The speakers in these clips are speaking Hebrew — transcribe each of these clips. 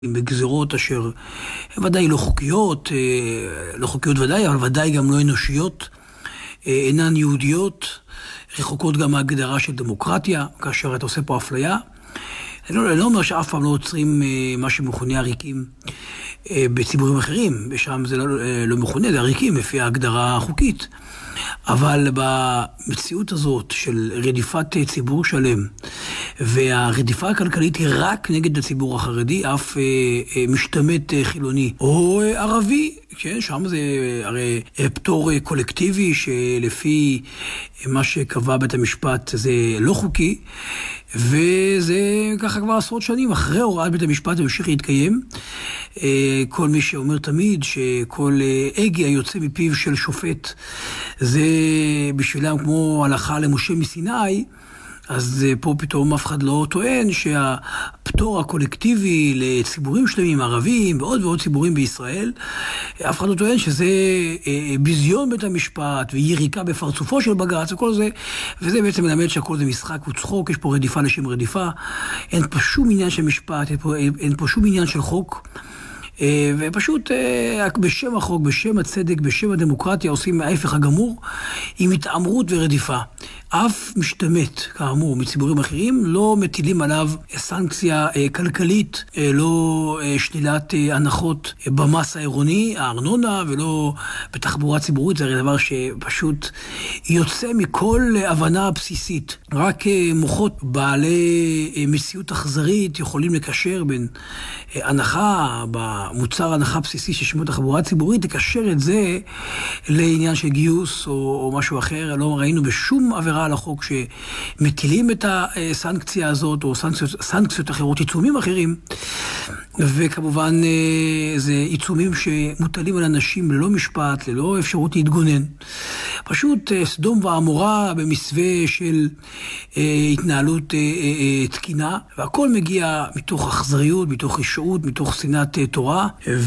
בגזירות אשר ודאי לא חוקיות, לא חוקיות ודאי, אבל ודאי גם לא אנושיות, אינן יהודיות, רחוקות גם מהגדרה של דמוקרטיה, כאשר אתה עושה פה אפליה. אני לא אומר שאף פעם לא עוצרים מה שמכונה עריקים בציבורים אחרים, ושם זה לא מכונה, זה עריקים לפי ההגדרה החוקית. אבל במציאות הזאת של רדיפת ציבור שלם, והרדיפה הכלכלית היא רק נגד הציבור החרדי, אף משתמט חילוני או ערבי, כן, שם זה הרי פטור קולקטיבי שלפי מה שקבע בית המשפט זה לא חוקי, וזה ככה כבר עשרות שנים אחרי הוראת בית המשפט ממשיך להתקיים. כל מי שאומר תמיד שכל הגה היוצא מפיו של שופט זה בשבילם כמו הלכה למשה מסיני, אז פה פתאום אף אחד לא טוען שהפטור הקולקטיבי לציבורים שלמים, ערבים ועוד ועוד ציבורים בישראל, אף אחד לא טוען שזה ביזיון בית המשפט ויריקה בפרצופו של בג"ץ וכל זה, וזה בעצם מלמד שהכל זה משחק וצחוק, יש פה רדיפה לשם רדיפה, אין פה שום עניין של משפט, אין פה שום עניין של חוק, ופשוט בשם החוק, בשם הצדק, בשם הדמוקרטיה עושים ההפך הגמור עם התעמרות ורדיפה. אף משתמט, כאמור, מציבורים אחרים, לא מטילים עליו סנקציה כלכלית, לא שלילת הנחות במס העירוני, הארנונה, ולא בתחבורה ציבורית. זה הרי דבר שפשוט יוצא מכל הבנה בסיסית. רק מוחות בעלי מציאות אכזרית יכולים לקשר בין הנחה, במוצר הנחה בסיסי ששמו תחבורה ציבורית, לקשר את זה לעניין של גיוס או משהו אחר. לא ראינו בשום עבירה על החוק שמטילים את הסנקציה הזאת, או סנקציות אחרות, עיצומים אחרים, וכמובן זה עיצומים שמוטלים על אנשים ללא משפט, ללא אפשרות להתגונן. פשוט סדום ועמורה במסווה של התנהלות תקינה, והכל מגיע מתוך אכזריות, מתוך רשעות, מתוך שנאת תורה,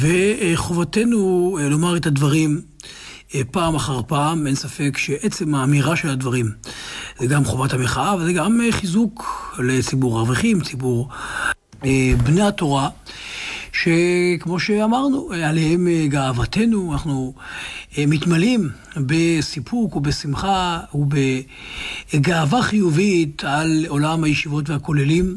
וחובתנו לומר את הדברים פעם אחר פעם. אין ספק שעצם האמירה של הדברים זה גם חובת המחאה, וזה גם חיזוק לציבור האברכים, ציבור בני התורה, שכמו שאמרנו, עליהם גאוותנו, אנחנו מתמלאים בסיפוק ובשמחה ובגאווה חיובית על עולם הישיבות והכוללים,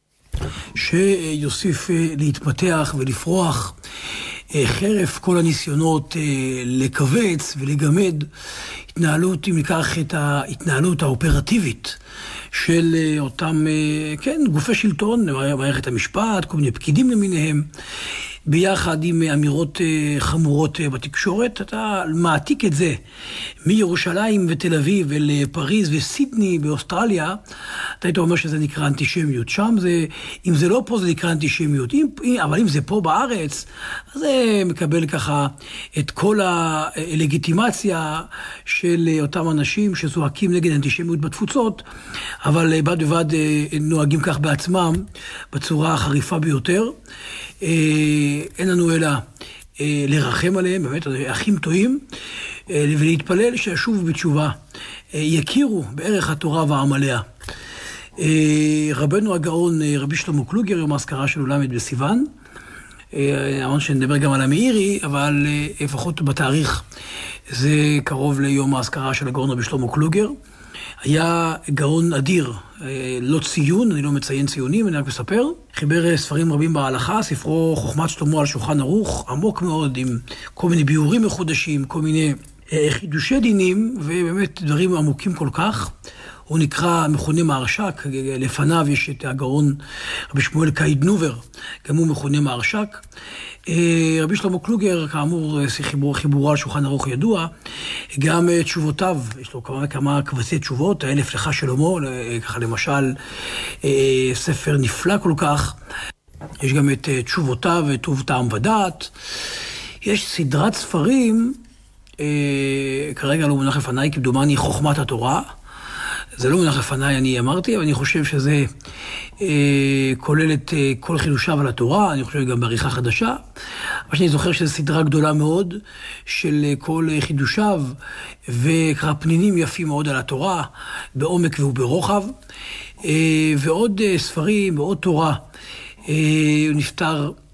שיוסיף להתפתח ולפרוח חרף כל הניסיונות לקבץ ולגמד התנהלות, אם ניקח את ההתנהלות האופרטיבית של אותם, כן, גופי שלטון, מערכת המשפט, כל מיני פקידים למיניהם, ביחד עם אמירות חמורות בתקשורת. אתה מעתיק את זה מירושלים ותל אביב לפריז וסידני באוסטרליה, אתה היית אומר שזה נקרא אנטישמיות. שם זה, אם זה לא פה זה נקרא אנטישמיות, אבל אם זה פה בארץ, אז זה מקבל ככה את כל הלגיטימציה של אותם אנשים שזועקים נגד אנטישמיות בתפוצות, אבל בד בבד נוהגים כך בעצמם בצורה החריפה ביותר. אין לנו אלא לרחם עליהם, באמת, אחים טועים, ולהתפלל שישובו בתשובה, יכירו בערך התורה ועמליה. רבנו הגאון, רבי שלמה קלוגר, יום האזכרה שלו למד בסיוון, אמרנו שנדבר גם על המאירי, אבל לפחות בתאריך זה קרוב ליום האזכרה של הגאון רבי שלמה קלוגר. היה גאון אדיר, לא ציון, אני לא מציין ציונים, אני רק מספר. חיבר ספרים רבים בהלכה, ספרו חוכמת שלמה על שולחן ערוך, עמוק מאוד, עם כל מיני ביאורים מחודשים, כל מיני חידושי דינים, ובאמת דברים עמוקים כל כך. הוא נקרא מכונה מהרש"ק, לפניו יש את הגאון רבי שמואל קיידנובר, גם הוא מכונה מהרש"ק. רבי שלמה קלוגר, כאמור, חיבורו על שולחן ערוך ידוע, גם תשובותיו, יש לו כמה קבצי תשובות, האלף לך שלמה, ככה למשל, ספר נפלא כל כך, יש גם את תשובותיו, טוב טעם ודעת, יש סדרת ספרים, כרגע לא מונח לפניי, כמדומני חוכמת התורה, זה לא מונח לפניי, אני אמרתי, אבל אני חושב שזה כולל את כל חידושיו על התורה, אני חושב גם בעריכה חדשה. מה שאני זוכר שזו סדרה גדולה מאוד של כל חידושיו, וככה פנינים יפים מאוד על התורה, בעומק וברוחב, ועוד ספרים, ועוד תורה. הוא נפטר